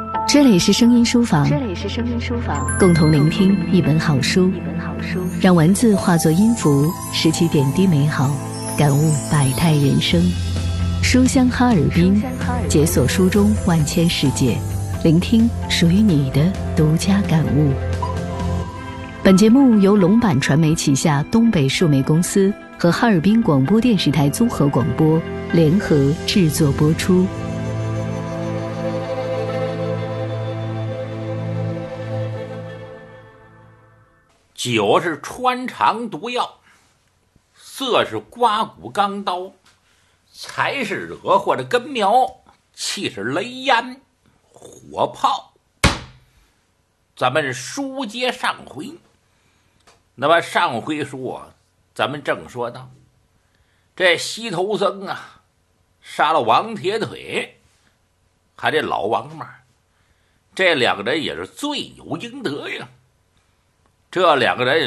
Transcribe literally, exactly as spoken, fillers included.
这里是声音书房， 这里是声音书房， 共同聆听一本好书， 一本好书， 让文字化作音符，拾起点滴美好，感悟百态人生。书香哈尔滨，解锁书中万千世界，聆听属于你的独家感悟。本节目由龙版传媒旗下东北数媒公司和哈尔滨广播电视台综合广播联合制作播出。 酒是穿肠毒药，色是刮骨钢刀，财是惹祸的根苗，气是雷烟火炮。咱们书接上回，那么上回说咱们正说到这西头僧啊杀了王铁腿，还这老王嘛，这两个人也是罪有应得呀。这两个人